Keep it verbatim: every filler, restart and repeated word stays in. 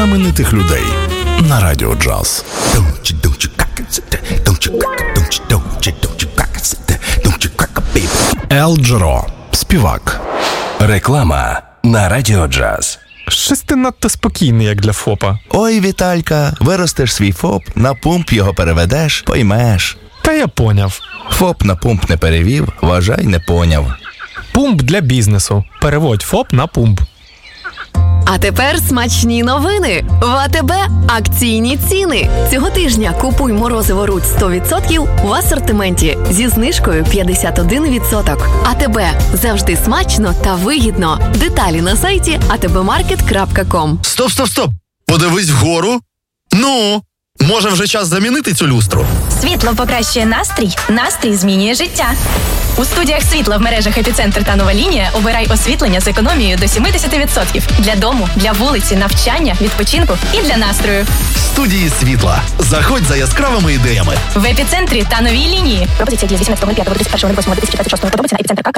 знаменитих людей на Радіо Джаз. Ел Джеро, співак. Реклама на Радіо Джаз. Щось ти надто спокійний, як для ФОПа. Ой, Віталька, виростеш свій ФОП, на пумп його переведеш, поймеш. Та я поняв. ФОП на пумп не перевів, вважай, не поняв. Пумп для бізнесу. Переводь ФОП на пумп. А тепер смачні новини. В АТБ акційні ціни. Цього тижня купуй морозиво Рудь сто відсотків в асортименті зі знижкою п'ятдесят один відсоток. АТБ. Завжди смачно та вигідно. Деталі на сайті а те бе маркет крапка ком. Стоп, стоп, стоп! Подивись вгору. Ну, може вже час замінити цю люстру? Світло покращує настрій, настрій змінює життя. У студіях світла в мережах «Епіцентр» та «Нова лінія» обирай освітлення з економією до сімдесят відсотків. Для дому, для вулиці, навчання, відпочинку і для настрою. Студії світла. Заходь за яскравими ідеями. В «Епіцентрі» та «Новій лінії». Пропозиція діє з вісімнадцятого липня до тридцять першого липня дві тисячі двадцять шостого. Подобається на епіцентр.